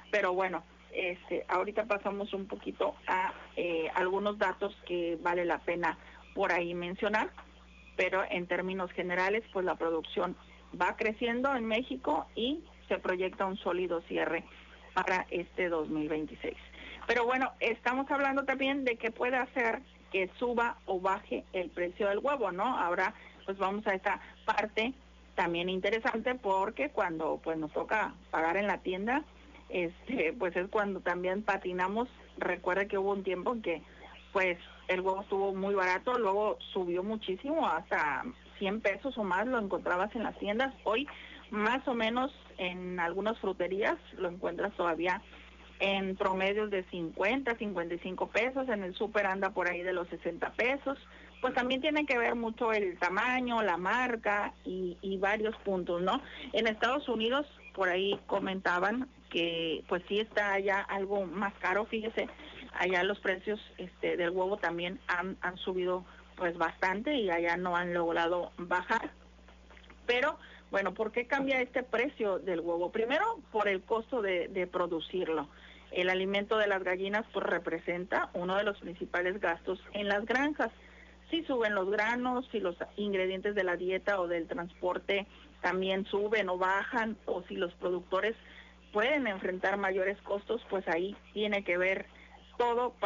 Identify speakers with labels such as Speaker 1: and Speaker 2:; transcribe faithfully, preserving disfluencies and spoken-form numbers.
Speaker 1: Pero bueno, este, ahorita pasamos un poquito a eh, algunos datos que vale la pena por ahí mencionar, pero en términos generales, pues la producción va creciendo en México y se proyecta un sólido cierre para este dos mil veintiséis. Pero bueno, estamos hablando también de qué puede hacer que suba o baje el precio del huevo, ¿no? Ahora pues vamos a esta parte también interesante, porque cuando pues nos toca pagar en la tienda, este pues es cuando también patinamos. Recuerda que hubo un tiempo en que pues el huevo estuvo muy barato, luego subió muchísimo, hasta cien pesos o más lo encontrabas en las tiendas. Hoy más o menos en algunas fruterías lo encuentras todavía en promedios de cincuenta, cincuenta y cinco pesos, en el súper anda por ahí de los sesenta pesos. Pues también tiene que ver mucho el tamaño, la marca y, y varios puntos, ¿no? En Estados Unidos, por ahí comentaban que pues sí está allá algo más caro, fíjese, allá los precios este del huevo también han, han subido pues bastante y allá no han logrado bajar. Pero bueno, ¿por qué cambia este precio del huevo? Primero, por el costo de, de producirlo. El alimento de las gallinas pues representa uno de los principales gastos en las granjas. Si suben los granos, si los ingredientes de la dieta o del transporte también suben o bajan, o si los productores pueden enfrentar mayores costos, pues ahí tiene que ver todo